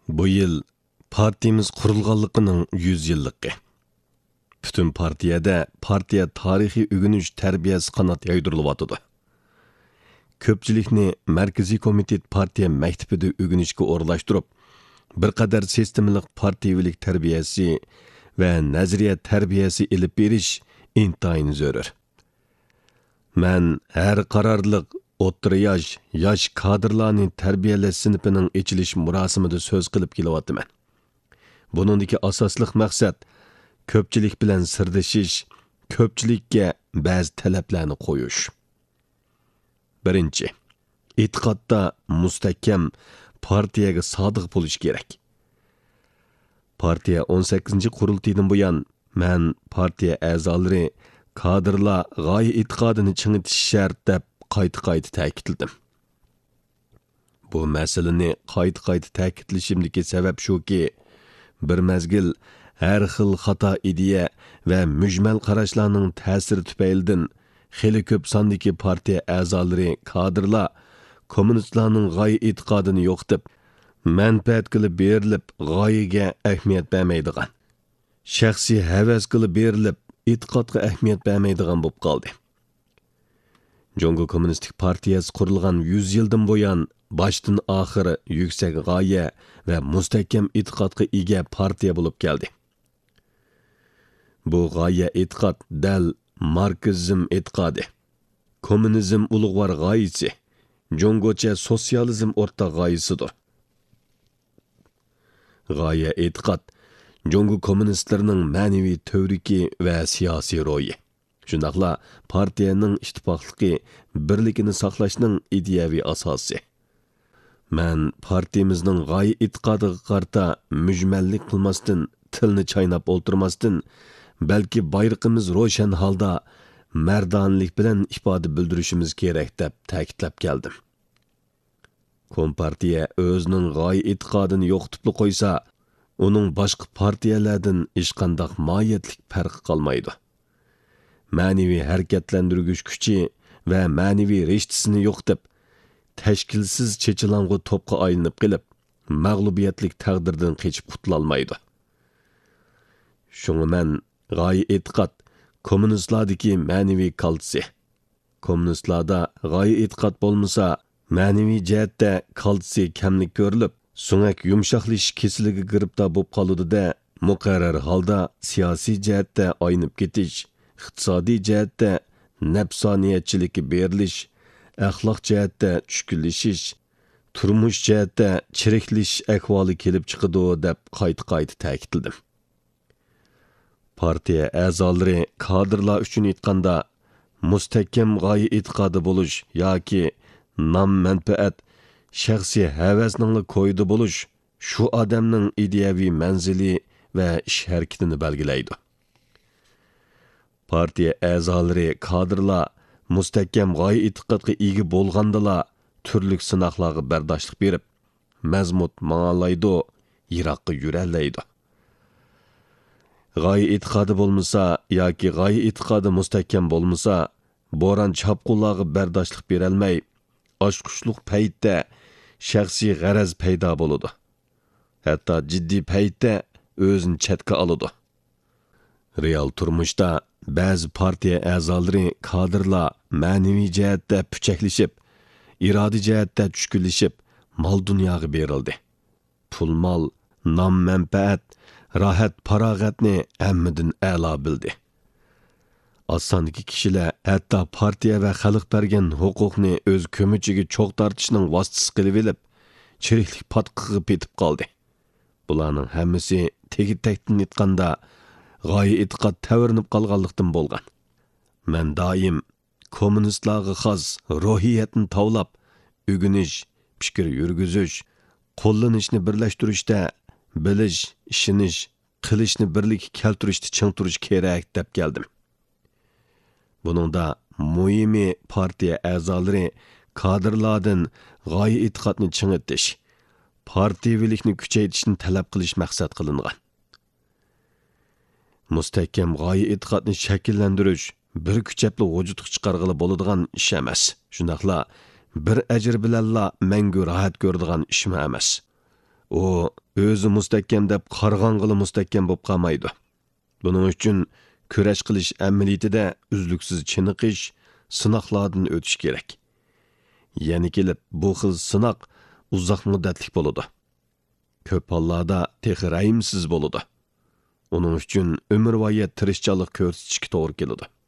Bu yıl partiyamiz qurilganligining 100 yilligi. Bütün partiyada partiya tarixiy o'g'inish tarbiyasi qanot yaydirilyotidu. Ko'pchilikni Markaziy komitet partiya maktabida o'g'inishga o'rlashtirib, bir qadar sistemalik partiyavilik tarbiyasi va nazariya tarbiyasi ilib berish intayin zarur. Men har qarorliq o'rta yosh kadrlarni tarbiyalash sinifining ochilish murosimida so'z qilib kelyapman. Buningdagi asosli maqsad ko'pchilik bilan sirdashish, ko'pchilikka ba'zi talablarni qo'yish. Birinchi, e'tiqodda mustahkam partiyaga sodiq bo'lish kerak. Partiya 18-qurultiydan buyon men partiya a'zolari kadrlar g'oya e'tiqodini chingitish shart deb qayta ta'kidladim. Bu masalani qayta ta'kidlashimdagi sabab shuki, bir mezgil har xil xato ideya va mujmal qarashlarning ta'siri tufaylidan xeli ko'p sondagi partiya a'zolari kadrlar kommunistlarning g'oya e'tiqodini yo'qotib, manfaat qilib berilib, g'oyaga ahamiyat bermaydigan, shaxsiy havas qilib berilib, e'tiqodga ahamiyat bermaydigan bo'lib qoldi. Jongo Kommunistik Partiyasi qurilgan 100 yildan buyon boshdan oxiri yuksak g'oya va mustahkam e'tiqodga ega partiya bo'lib keldi. Bu g'oya e'tiqod dal marksizm e'tiqodi, kommunizm ulug'vor g'oyasi, jongocha sotsializm o'rtaq g'oyasidir. G'oya e'tiqod jongo kommunistlarining ma'naviy tavriki va siyosiy ro'yi. Shundaqla partiyaning ittifoqligi, birligini saqlashning ideyaviy asosi. Men partiyamizning g'oya e'tiqodiga qarta mujmallik qilmasdan, tilni chaynab o'ltirmasdan, balki bayrog'imiz ro'shan holda mardonlik bilan ifoda bildirishimiz kerak deb ta'kidlab keldim. Kompartiya o'zining g'oya e'tiqodini yo'qotib qo'ysa, uning boshqa partiyalardan hech qanday mohiyatlik farqi qolmaydi. Ma'naviy harakatlantirgich kuchi va ma'naviy rishtasini yo'qotib, tashkilsiz chechilang'u to'pqa aylanib qilib, mag'lubiyatlik taqdirdan qechib qutula olmaydi. Shunga men g'oya e'tiqod kommunistlardagi ma'naviy kaltsi. Kommunistlarda g'oya e'tiqod bo'lmasa, ma'naviy jihatda kaltsi kamlik ko'rilib, so'ngak yumshoqlashish kasaliga giribdor bo'lib qoladi-da, muqarrar holda siyosiy jihatda aynib ketish, iqtisodiy jihatda nafsoniyatchilikka berilish, axloq jihatda tushkunlashish, turmush jihatda chiriklash ahvoli kelib chiqadi deb qayta ta'kidladim. Partiya a'zolari kadrlar uchun aytganda mustahkam g'oya e'tiqodi bo'lish yoki nom manfaat, shaxsiy havasning qo'ydi bo'lish shu odamning ideyaviy manzili va ish harakatini belgilaydi. Partiya a'zolari kadrlar mustahkam g'oya e'tiqodga ega bo'lgandala turli sinoqlarga bardoshlik berib, mazmut ma'nolaydi, yiroqqa yuralaydi. G'oya e'tiqodi bo'lmasa yoki g'oya e'tiqodi mustahkam bo'lmasa, bo'ron chapqunlarga bardoshlik berolmay, oshqushliq paytda shaxsiy g'araz paydo bo'ladi. Hatto jiddiy paytda o'zini chetga oladi. Real turmushda ba'zi partiya a'zolari kadrlar ma'naviy jihatda puchaklashib, irodiy jihatda tushkunlashib, mol dunyoga berildi. Pul mol, nom manfaat, rahat farog'atni hammadan a'lo bildi. Osondagi kishilar hatto partiya va xalq bergan huquqni o'z ko'michiga cho'q tortishning vositasi qilib olib, chiriklik patqiga petib qoldi. Bularning hammasi tegi-takdan aytganda g'oya e'tiqod tavirnib qolganlikdan bo'lgan. Men doim kommunistlarga xos ruhiyatni tavlab, o'g'inish, fikr yurgizish, qo'llanishni birlashtirishda, bilish, ishonish, qilishni birlikka keltirishda ching turish kerak deb keldim. Buningda muhimi partiya a'zolari kadrlardan g'oya e'tiqodni chingitish, partiyavilikni kuchaytirishni talab qilish maqsad qilingan. Mustahkam g'oya e'tiqodni shakllantirish bir kuchapli vujudga chiqarg'ili bo'ladigan ish emas. Shundaqla bir ajr bilanla mangu rohat ko'radigan ish emas. u o'zi mustahkam deb qarg'ong'ili mustahkam bo'lib qolmaydi. Buning uchun kurash qilish amaliyotida uzluksiz chiniqish, sinoqlardan o'tish kerak. Ya'ni kelib bu xil sinoq uzoq muddatlik bo'ladi. Ko'p hollarda texrayimsiz bo'ladi. Uning uchun umrvoyat tirishchilik ko'rsatishga to'g'ri keladi.